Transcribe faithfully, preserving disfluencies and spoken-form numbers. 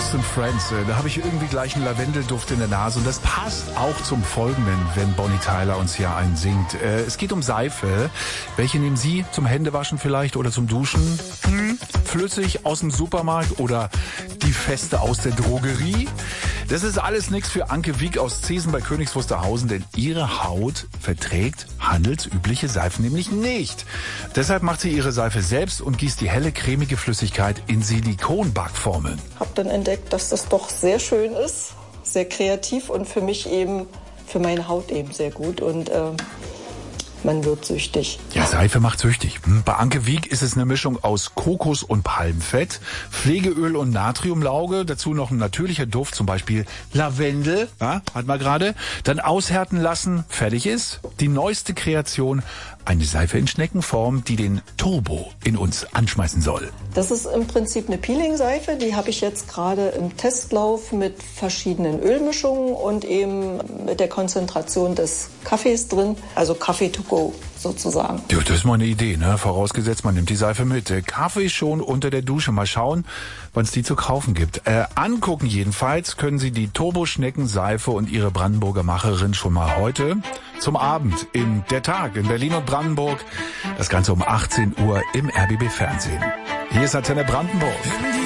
Lost in Friends, da habe ich irgendwie gleich einen Lavendelduft in der Nase und das passt auch zum Folgenden, wenn Bonnie Tyler uns hier einen singt. Es geht um Seife. Welche nehmen Sie zum Händewaschen vielleicht oder zum Duschen? Hm? Flüssig aus dem Supermarkt oder die feste aus der Drogerie? Das ist alles nichts für Anke Wieck aus Zesen bei Königs Wusterhausen, denn ihre Haut verträgt handelsübliche Seifen nämlich nicht. Deshalb macht sie ihre Seife selbst und gießt die helle, cremige Flüssigkeit in Silikonbackformeln. Hab dann entdeckt, dass das doch sehr schön ist, sehr kreativ und für mich eben, für meine Haut eben sehr gut und äh, man wird süchtig. Ja, Seife macht süchtig. Bei Anke Wieck ist es eine Mischung aus Kokos- und Palmfett, Pflegeöl und Natriumlauge, dazu noch ein natürlicher Duft, zum Beispiel Lavendel, ja, hat man gerade, dann aushärten lassen, fertig ist. Die neueste Kreation, eine Seife in Schneckenform, die den Turbo in uns anschmeißen soll. Das ist im Prinzip eine Peeling-Seife, die habe ich jetzt gerade im Testlauf mit verschiedenen Ölmischungen und eben mit der Konzentration des Kaffees drin, also Kaffee to go sozusagen. Ja, das ist mal eine Idee, ne? Vorausgesetzt, man nimmt die Seife mit. Kaffee schon unter der Dusche. Mal schauen, wann es die zu kaufen gibt. Äh, angucken jedenfalls können Sie die Turbo-Schnecken-Seife und ihre Brandenburger Macherin schon mal heute zum Abend in Der Tag in Berlin und Brandenburg. Das Ganze um achtzehn Uhr im R B B Fernsehen. Hier ist Antenne Brandenburg.